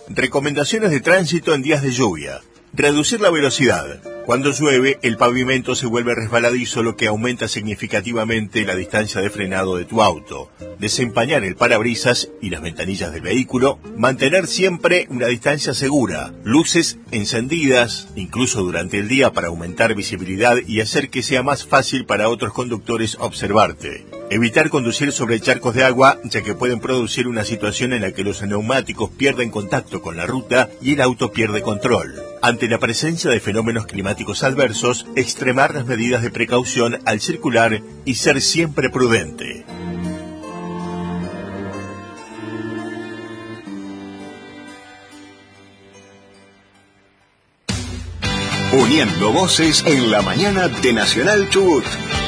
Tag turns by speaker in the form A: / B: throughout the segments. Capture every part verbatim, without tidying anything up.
A: Recomendaciones de tránsito en días de lluvia. Reducir la velocidad. Cuando llueve, el pavimento se vuelve resbaladizo, lo que aumenta significativamente la distancia de frenado de tu auto. Desempañar el parabrisas y las ventanillas del vehículo. Mantener siempre una distancia segura. Luces encendidas, incluso durante el día, para aumentar visibilidad y hacer que sea más fácil para otros conductores observarte. Evitar conducir sobre charcos de agua, ya que pueden producir una situación en la que los neumáticos pierden contacto con la ruta y el auto pierde control. Ante la presencia de fenómenos climáticos adversos, extremar las medidas de precaución al circular y ser siempre prudente.
B: Uniendo voces en la mañana de Nacional Chubut.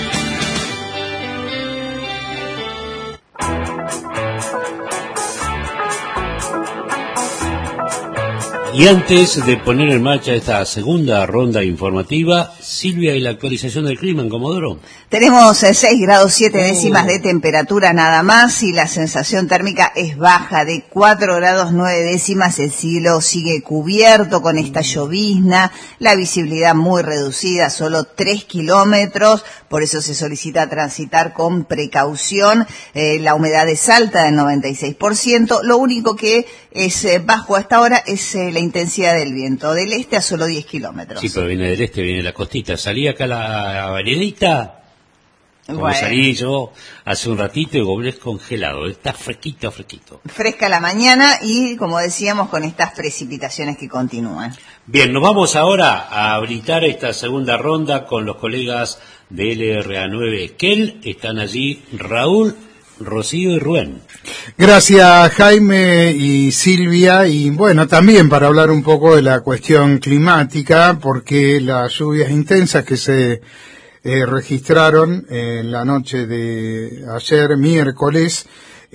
C: Y antes de poner en marcha esta segunda ronda informativa, Silvia, y la actualización del clima en Comodoro.
D: Tenemos seis grados siete décimas de temperatura nada más y la sensación térmica es baja de cuatro grados nueve décimas. El cielo sigue cubierto con esta llovizna, la visibilidad muy reducida, solo tres kilómetros, por eso se solicita transitar con precaución. Eh, la humedad es alta del noventa y seis por ciento, lo único que es eh, bajo hasta ahora es eh, la intensidad del viento, del este a solo diez kilómetros.
C: Sí, pero viene del este, viene de la costita. Salí acá a la veredita, como bueno. Salí yo hace un ratito y volví congelado. Está fresquito, fresquito.
D: Fresca la mañana y, como decíamos, con estas precipitaciones que continúan.
C: Bien, nos vamos ahora a habilitar esta segunda ronda con los colegas de L R A nueve Esquel. Están allí Raúl, Rocío y Rubén.
E: Gracias, Jaime y Silvia, y bueno, también para hablar un poco de la cuestión climática, porque las lluvias intensas que se eh, registraron en la noche de ayer, miércoles,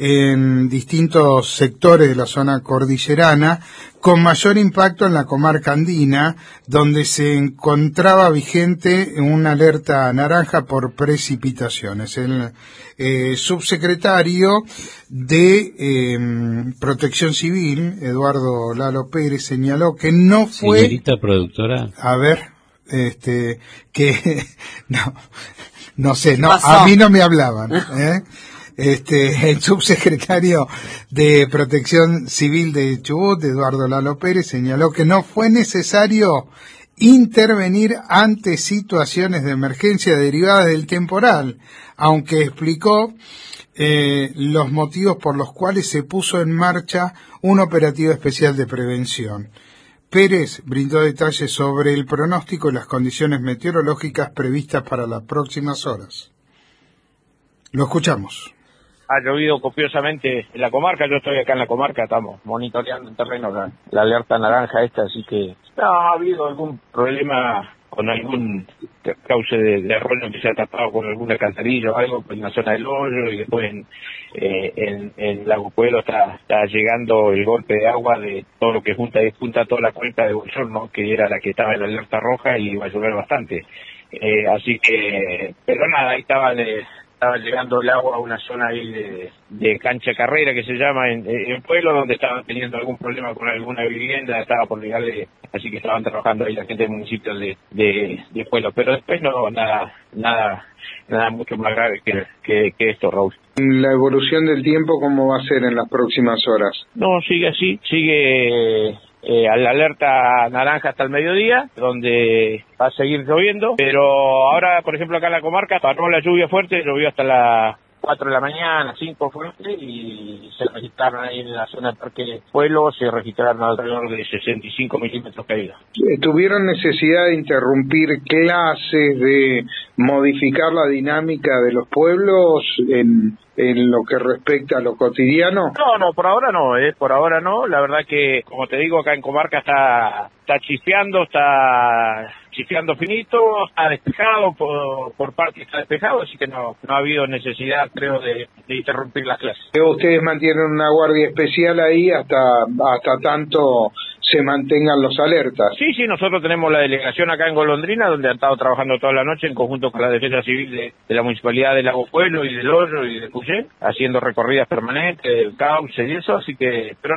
E: en distintos sectores de la zona cordillerana, con mayor impacto en la comarca andina, donde se encontraba vigente una alerta naranja por precipitaciones. El eh, subsecretario de eh, Protección Civil, Eduardo Lalo Pérez, señaló que no fue...
C: Señorita productora.
E: A ver, este, que... no, no sé, no, a mí no me hablaban, ¿eh? Este, el subsecretario de Protección Civil de Chubut, Eduardo Lalo Pérez, señaló que no fue necesario intervenir ante situaciones de emergencia derivadas del temporal, aunque explicó eh, los motivos por los cuales se puso en marcha un operativo especial de prevención. Pérez brindó detalles sobre el pronóstico y las condiciones meteorológicas previstas para las próximas horas. Lo escuchamos.
F: Ha llovido copiosamente en la comarca, yo estoy acá en la comarca, estamos monitoreando el terreno, la, la alerta naranja esta, así que no ha habido algún problema con algún cauce de, de arroyo que se ha tapado con algún alcantarillo o algo en la zona del hoyo, y después en, eh, en, en Lago Pueblo está, está llegando el golpe de agua de todo lo que junta y junta toda la cuenca de Bolsón, ¿no? Que era la que estaba en la alerta roja y va a llover bastante. Eh, así que, pero nada, ahí estaba... De, estaba llegando el agua a una zona ahí de, de cancha carrera que se llama en, en Pueblo, donde estaban teniendo algún problema con alguna vivienda, estaba por llegarle, así que estaban trabajando ahí la gente del municipio de, de, de Pueblo, pero después no, nada, nada, nada mucho más grave que, que, que esto, Raúl.
E: ¿La evolución del tiempo cómo va a ser en las próximas horas?
F: No, sigue así, sigue... Eh, a la alerta naranja hasta el mediodía, donde va a seguir lloviendo, pero ahora, por ejemplo, acá en la comarca paró la lluvia fuerte, llovió hasta las cuatro de la mañana, cinco fuerte, y se registraron ahí en la zona del Parque Pueblo, se registraron alrededor de sesenta y cinco milímetros caídos.
E: ¿Tuvieron necesidad de interrumpir clases, de modificar la dinámica de los pueblos en, en lo que respecta a lo cotidiano?
F: No, no, por ahora no, eh, por ahora no, la verdad que, como te digo, acá en comarca está, está chispeando, está... chispeando finito, está despejado, por, por parte está despejado, así que no, no ha habido necesidad, creo, de, de interrumpir las clases.
E: ¿Ustedes mantienen una guardia especial ahí hasta hasta tanto se mantengan los alertas?
F: Sí, sí, nosotros tenemos la delegación acá en Golondrina, donde han estado trabajando toda la noche en conjunto con la Defensa Civil de, de la Municipalidad de Lago Pueblo y del Hoyo y de Cuyé, haciendo recorridas permanentes, del cauce y eso, así que, pero nada,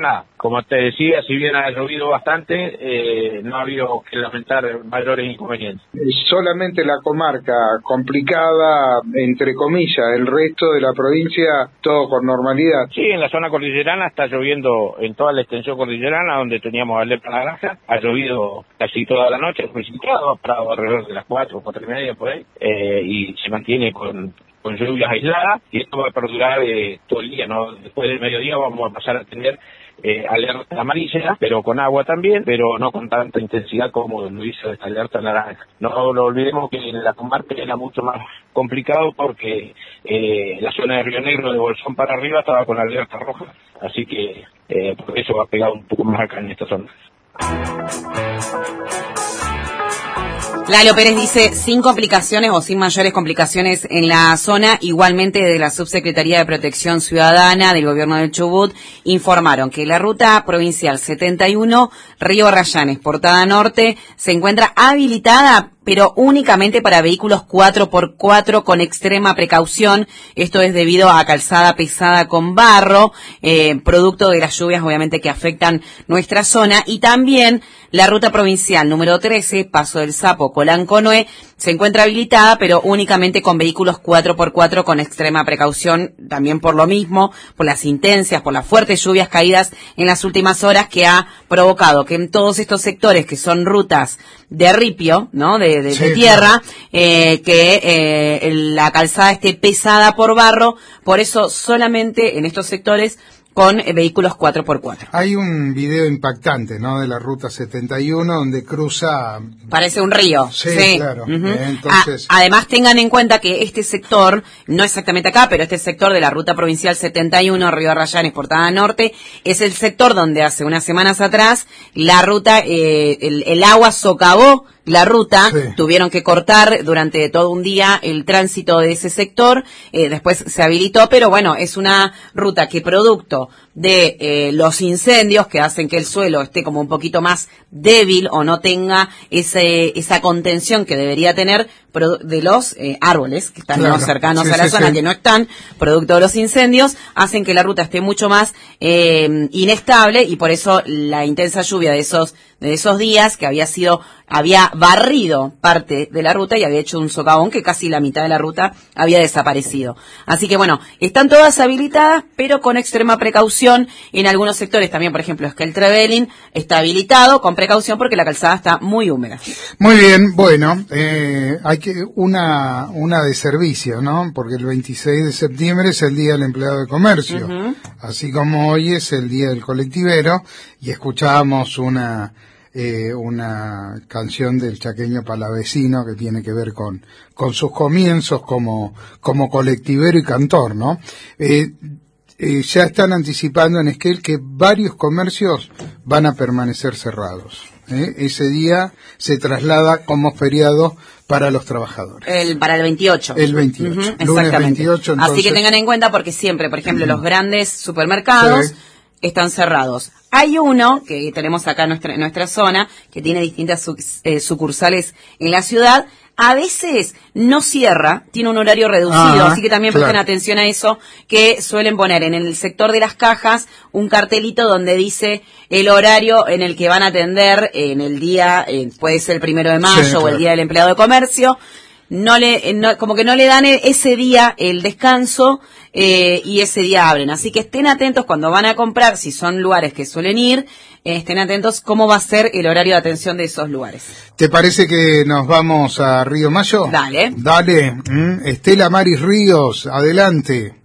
F: como te decía, si bien ha llovido bastante, eh, no ha habido que lamentar mayores inconvenientes.
E: Solamente la comarca complicada, entre comillas, el resto de la provincia todo con normalidad.
F: Sí, en la zona cordillerana está lloviendo en toda la extensión cordillerana, donde teníamos alerta naranja, ha llovido casi toda la noche, precipitado, ha parado alrededor de las cuatro, cuatro y media por ahí, eh, y se mantiene con, con lluvias aisladas, y esto va a perdurar eh, todo el día, ¿no? Después del mediodía vamos a pasar a tener Eh, alerta amarilla, pero con agua también, pero no con tanta intensidad como lo hizo esta alerta naranja. No lo olvidemos que en la comarca era mucho más complicado porque eh, la zona de Río Negro, de Bolsón para arriba, estaba con alerta roja, así que eh, por eso va a pegar un poco más acá en esta zona.
G: Lalo Pérez dice, sin complicaciones o sin mayores complicaciones en la zona. Igualmente de la Subsecretaría de Protección Ciudadana del Gobierno del Chubut informaron que la ruta provincial setenta y uno Río Arrayanes, Portada Norte, se encuentra habilitada pero únicamente para vehículos cuatro por cuatro con extrema precaución. Esto es debido a calzada pesada con barro, eh, producto de las lluvias obviamente que afectan nuestra zona. Y también la ruta provincial número trece, Paso del Sapo, Colanconoé, se encuentra habilitada pero únicamente con vehículos cuatro por cuatro con extrema precaución, también por lo mismo, por las intensas, por las fuertes lluvias caídas en las últimas horas, que ha provocado que en todos estos sectores que son rutas de ripio, ¿no? De, de, sí, de tierra, claro. eh, que eh, la calzada esté pesada por barro, por eso solamente en estos sectores con eh, vehículos cuatro por cuatro.
E: Hay un video impactante, ¿no? De la ruta setenta y uno donde cruza...
G: Parece un río.
E: Sí,
G: sí.
E: claro.
G: Uh-huh.
E: eh, entonces...
G: A, además tengan en cuenta que este sector, no exactamente acá, pero este sector de la ruta provincial setenta y uno, Río Arrayanes, Portada Norte, es el sector donde hace unas semanas atrás la ruta, eh, el, el agua socavó la ruta, sí. Tuvieron que cortar durante todo un día el tránsito de ese sector, eh, después se habilitó, pero bueno, es una ruta que producto de eh, los incendios que hacen que el suelo esté como un poquito más débil o no tenga ese esa contención que debería tener de los eh, árboles que están claro. cercanos sí, a la sí, zona sí. que no están, producto de los incendios, hacen que la ruta esté mucho más eh, inestable, y por eso la intensa lluvia de esos de esos días que había sido había barrido parte de la ruta y había hecho un socavón que casi la mitad de la ruta había desaparecido. Así que bueno, están todas habilitadas, pero con extrema precaución. En algunos sectores también, por ejemplo, Esquel-Trevelin está habilitado con precaución porque la calzada está muy húmeda.
E: Muy bien, bueno, eh, hay que una una de servicio, ¿no? Porque el veintiséis de septiembre es el Día del Empleado de Comercio, uh-huh. así como hoy es el Día del Colectivero, y escuchábamos una Eh, una canción del chaqueño palavecino que tiene que ver con con sus comienzos como como colectivero y cantor, ¿no? Eh, eh, ya están anticipando en Esquel que varios comercios van a permanecer cerrados. ¿eh? Ese día se traslada como feriado para los trabajadores.
G: El, para el veintiocho.
E: El veintiocho.
G: Uh-huh,
E: lunes veintiocho. Entonces...
G: Así que tengan en cuenta porque siempre, por ejemplo, los grandes supermercados sí. están cerrados. Hay uno que tenemos acá en nuestra, en nuestra zona, que tiene distintas su, eh, sucursales en la ciudad. A veces no cierra, tiene un horario reducido, ah, así que también claro. presten atención a eso, que suelen poner en el sector de las cajas un cartelito donde dice el horario en el que van a atender en el día, eh, puede ser el primero de mayo sí, claro. o el día del empleado de comercio. No le, no, como que no le dan ese día el descanso eh, y ese día abren. Así que estén atentos cuando van a comprar, si son lugares que suelen ir, eh, estén atentos cómo va a ser el horario de atención de esos lugares.
E: ¿Te parece que nos vamos a Río Mayo?
G: Dale.
E: Dale. ¿Mm? Estela Maris Ríos, adelante.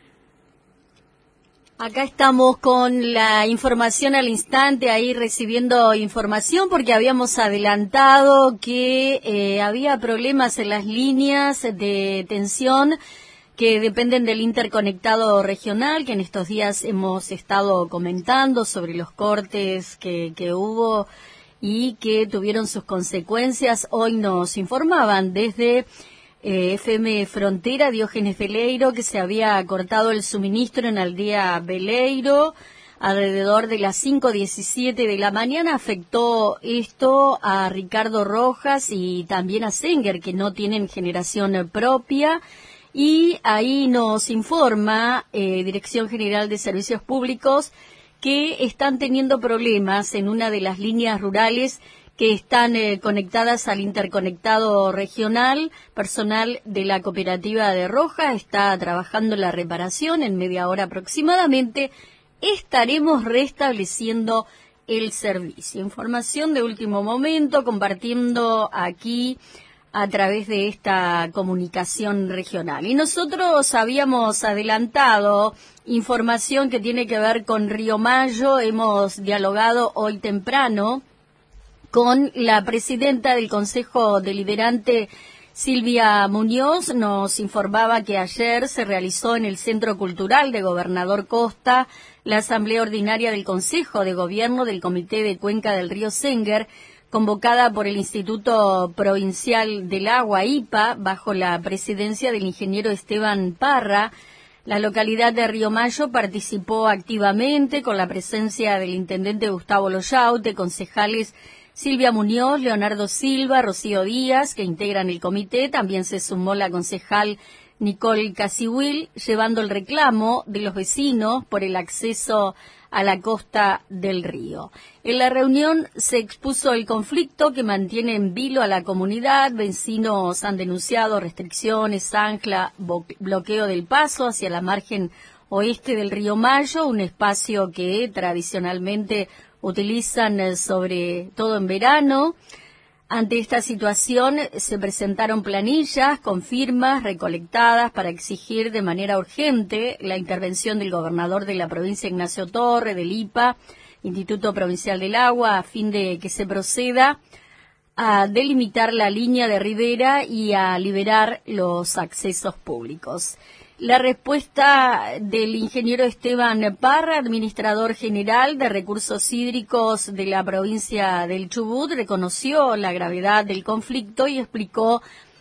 H: Acá estamos con la información al instante, ahí recibiendo información porque habíamos adelantado que eh, había problemas en las líneas de tensión que dependen del interconectado regional, que en estos días hemos estado comentando sobre los cortes que, que hubo y que tuvieron sus consecuencias. Hoy nos informaban desde Eh, F M Frontera, Diógenes Beleiro, que se había cortado el suministro en Aldea Beleiro alrededor de las cinco diecisiete de la mañana. Afectó esto a Ricardo Rojas y también a Senger, que no tienen generación propia, y ahí nos informa eh, Dirección General de Servicios Públicos que están teniendo problemas en una de las líneas rurales que están eh, conectadas al interconectado regional. Personal de la cooperativa de Roja está trabajando en la reparación. En media hora aproximadamente estaremos restableciendo el servicio. Información de último momento, compartiendo aquí a través de esta comunicación regional. Y nosotros habíamos adelantado información que tiene que ver con Río Mayo. Hemos dialogado hoy temprano con la presidenta del Consejo Deliberante, Silvia Muñoz. Nos informaba que ayer se realizó en el Centro Cultural de Gobernador Costa la Asamblea Ordinaria del Consejo de Gobierno del Comité de Cuenca del Río Senguer, convocada por el Instituto Provincial del Agua, I P A, bajo la presidencia del ingeniero Esteban Parra. La localidad de Río Mayo participó activamente con la presencia del intendente Gustavo Loyaute, concejales Silvia Muñoz, Leonardo Silva, Rocío Díaz, que integran el comité. También se sumó la concejal Nicole Casihuil, llevando el reclamo de los vecinos por el acceso a la costa del río. En la reunión se expuso el conflicto que mantiene en vilo a la comunidad. Vecinos han denunciado restricciones, ancla, bloqueo del paso hacia la margen oeste del río Mayo, un espacio que tradicionalmente utilizan sobre todo en verano. Ante esta situación se presentaron planillas con firmas recolectadas para exigir de manera urgente la intervención del gobernador de la provincia, Ignacio Torre, del I P A, Instituto Provincial del Agua, a fin de que se proceda a delimitar la línea de ribera y a liberar los accesos públicos. La respuesta del ingeniero Esteban Parra, administrador general de recursos hídricos de la provincia del Chubut, reconoció la gravedad del conflicto y explicó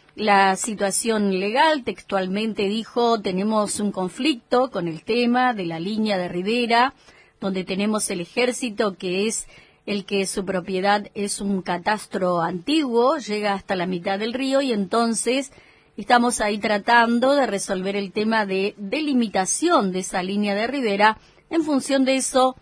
H: la situación legal. Textualmente dijo: tenemos un conflicto con el tema de la línea de ribera, donde tenemos el ejército, que es el que su propiedad es un catastro antiguo, llega hasta la mitad del río, y entonces estamos ahí tratando de resolver el tema de delimitación de esa línea de ribera. En función de eso,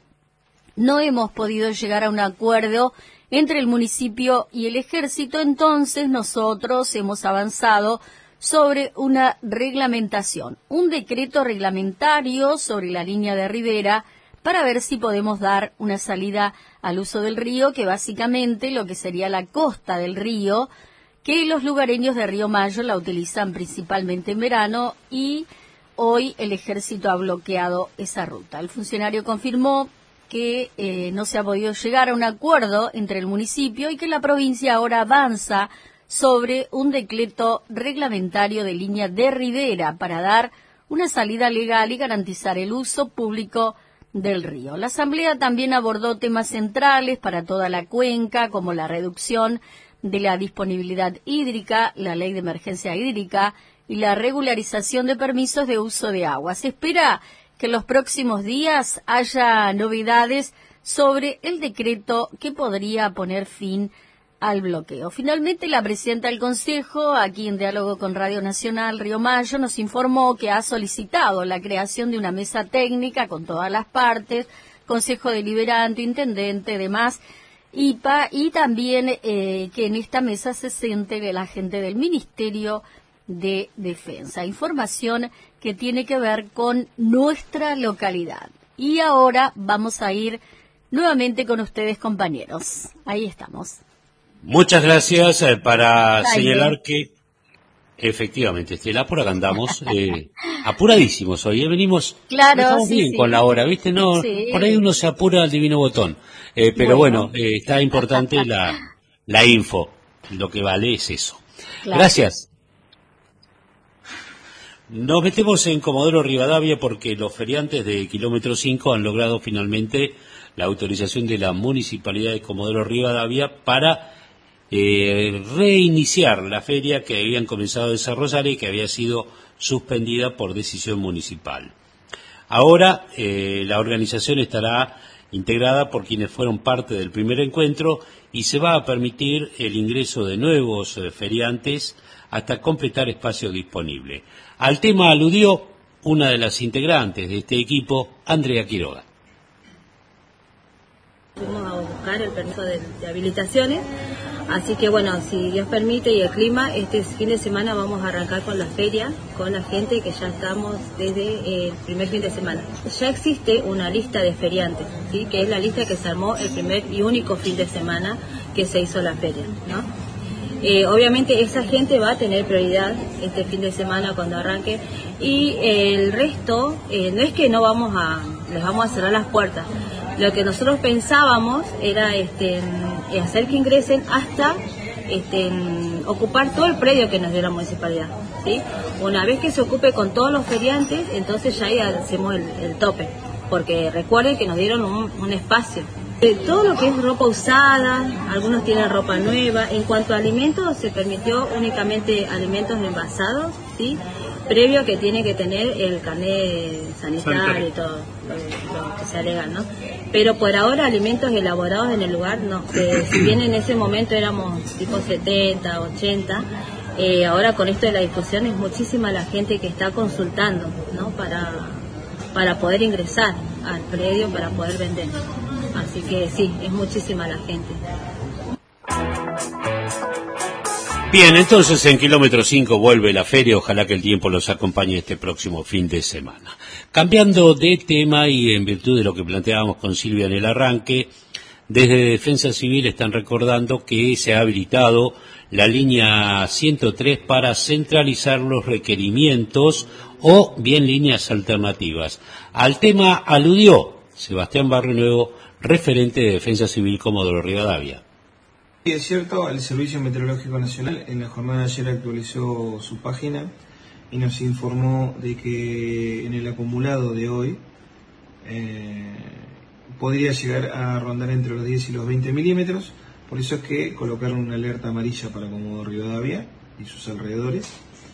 H: no hemos podido llegar a un acuerdo entre el municipio y el ejército. Entonces nosotros hemos avanzado sobre una reglamentación, un decreto reglamentario sobre la línea de ribera, para ver si podemos dar una salida al uso del río, que básicamente lo que sería la costa del río, que los lugareños de Río Mayo la utilizan principalmente en verano, y hoy el ejército ha bloqueado esa ruta. El funcionario confirmó que eh, no se ha podido llegar a un acuerdo entre el municipio y que la provincia ahora avanza sobre un decreto reglamentario de línea de ribera para dar una salida legal y garantizar el uso público del río. La asamblea también abordó temas centrales para toda la cuenca, como la reducción de la disponibilidad hídrica, la ley de emergencia hídrica y la regularización de permisos de uso de agua. Se espera que en los próximos días haya novedades sobre el decreto que podría poner fin al bloqueo. Finalmente, la presidenta del Consejo, aquí en diálogo con Radio Nacional Río Mayo, nos informó que ha solicitado la creación de una mesa técnica con todas las partes, Consejo Deliberante, Intendente, demás, I P A, y también eh, que en esta mesa se siente la gente del Ministerio de Defensa. Información que tiene que ver con nuestra localidad. Y ahora vamos a ir nuevamente con ustedes, compañeros. Ahí estamos.
C: Muchas gracias eh, para
H: Dale.
C: señalar que efectivamente, Estela, por acá andamos eh, apuradísimos hoy, ¿eh? Venimos
H: Claro,
C: estamos
H: sí,
C: bien
H: sí.
C: con la hora, ¿viste? No,
H: Sí.
C: por ahí uno se apura al divino botón, eh, pero bueno,
H: Bueno.
C: eh, está importante la, la info, lo que vale es eso.
H: Claro.
C: Gracias. Nos metemos en Comodoro Rivadavia porque los feriantes de kilómetro cinco han logrado finalmente la autorización de la Municipalidad de Comodoro Rivadavia para eh, reiniciar la feria que habían comenzado a desarrollar y que había sido suspendida por decisión municipal. Ahora eh, la organización estará integrada por quienes fueron parte del primer encuentro y se va a permitir el ingreso de nuevos eh, feriantes hasta completar espacio disponible. Al tema aludió una de las integrantes de este equipo, Andrea Quiroga.
I: buscar el permiso de, de habilitaciones. Así que bueno, si Dios permite y el clima, este fin de semana vamos a arrancar con la feria, con la gente que ya estamos desde el primer fin de semana. Ya existe una lista de feriantes, ¿sí? Que es la lista que se armó el primer y único fin de semana que se hizo la feria, ¿no? Eh, obviamente esa gente va a tener prioridad este fin de semana cuando arranque, y eh, el resto, eh, no es que no vamos a, les vamos a cerrar las puertas. Lo que nosotros pensábamos era este, hacer que ingresen hasta este, ocupar todo el predio que nos dio la municipalidad, ¿sí? Una vez que se ocupe con todos los feriantes, entonces ya ahí hacemos el, el tope, porque recuerden que nos dieron un, un espacio. De todo lo que es ropa usada, algunos tienen ropa nueva. En cuanto a alimentos, se permitió únicamente alimentos envasados, ¿sí? Previo a que tiene que tener el carnet sanitario y todo lo, lo que sea legal, ¿no? Pero por ahora alimentos elaborados en el lugar no. Eh, si bien en ese momento éramos tipo setenta, ochenta, eh, ahora con esto de la difusión es muchísima la gente que está consultando, ¿no? Para, para poder ingresar al predio, para poder vender. Así que sí, es muchísima la gente.
C: Bien, entonces en kilómetro cinco vuelve la feria, ojalá que el tiempo los acompañe este próximo fin de semana. Cambiando de tema y en virtud de lo que planteábamos con Silvia en el arranque, desde Defensa Civil están recordando que se ha habilitado la línea ciento tres para centralizar los requerimientos o bien líneas alternativas. Al tema aludió Sebastián Barrionuevo, referente de Defensa Civil Comodoro Rivadavia.
J: Sí, es cierto, el Servicio Meteorológico Nacional en la jornada de ayer actualizó su página y nos informó de que en el acumulado de hoy eh, podría llegar a rondar entre los diez y los veinte milímetros, por eso es que colocaron una alerta amarilla para Comodoro Rivadavia y sus alrededores.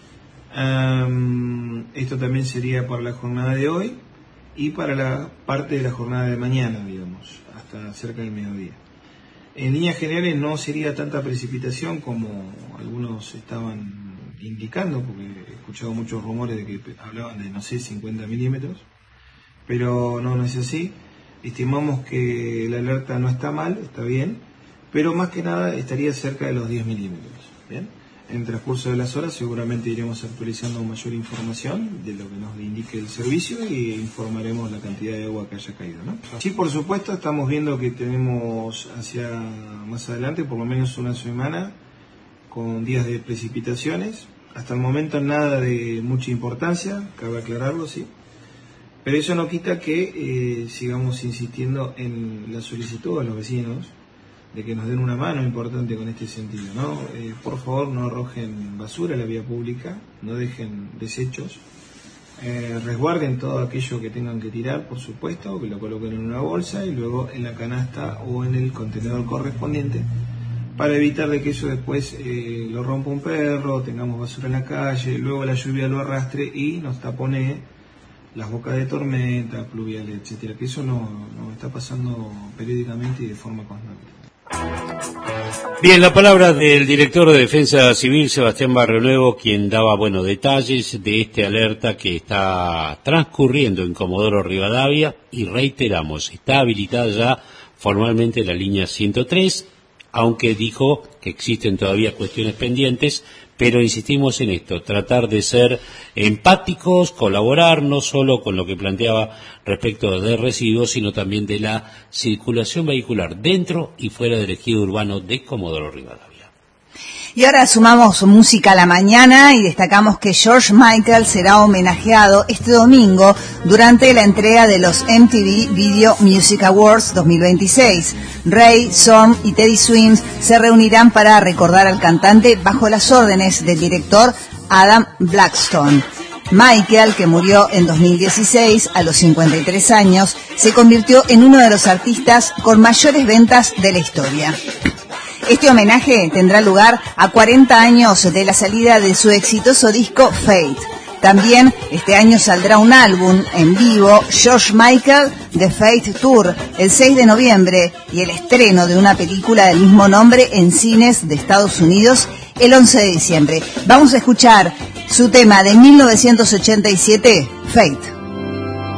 J: Um, esto también sería para la jornada de hoy y para la parte de la jornada de mañana, digamos, hasta cerca del mediodía. En líneas generales no sería tanta precipitación como algunos estaban indicando, porque he escuchado muchos rumores de que hablaban de, no sé, cincuenta milímetros, pero no, no es así. Estimamos que la alerta no está mal, está bien, pero más que nada estaría cerca de los diez milímetros, ¿bien? En el transcurso de las horas seguramente iremos actualizando mayor información de lo que nos indique el servicio y informaremos la cantidad de agua que haya caído, ¿no? Sí, por supuesto, estamos viendo que tenemos hacia más adelante por lo menos una semana con días de precipitaciones. Hasta el momento nada de mucha importancia, cabe aclararlo, sí. Pero eso no quita que eh, sigamos insistiendo en la solicitud a los vecinos de que nos den una mano importante con este sentido, ¿no? Eh, por favor, no arrojen basura a la vía pública, no dejen desechos, eh, resguarden todo aquello que tengan que tirar, por supuesto, que lo coloquen en una bolsa y luego en la canasta o en el contenedor correspondiente, para evitar de que eso después eh, lo rompa un perro, tengamos basura en la calle, luego la lluvia lo arrastre y nos taponee las bocas de tormenta, pluviales, etcétera, que eso no, no está pasando periódicamente y de forma constante.
C: Bien, la palabra del director de Defensa Civil, Sebastián Barrionuevo, quien daba, bueno, detalles de este alerta que está transcurriendo en Comodoro Rivadavia, y reiteramos, está habilitada ya formalmente la línea ciento tres, aunque dijo que existen todavía cuestiones pendientes, pero insistimos en esto, tratar de ser empáticos, colaborar no solo con lo que planteaba respecto de residuos, sino también de la circulación vehicular dentro y fuera del ejido urbano de Comodoro Rivadavia.
D: Y ahora sumamos música a la mañana y destacamos que George Michael será homenajeado este domingo durante la entrega de los M T V Video Music Awards dos mil veintiséis. Ray, Som y Teddy Swims se reunirán para recordar al cantante bajo las órdenes del director Adam Blackstone. Michael, que murió en dos mil dieciséis a los cincuenta y tres años, se convirtió en uno de los artistas con mayores ventas de la historia. Este homenaje tendrá lugar a cuarenta años de la salida de su exitoso disco Fate. También este año saldrá un álbum en vivo, George Michael The Fate Tour, el seis de noviembre, y el estreno de una película del mismo nombre en cines de Estados Unidos el once de diciembre. Vamos a escuchar su tema de mil novecientos ochenta y siete, Fate.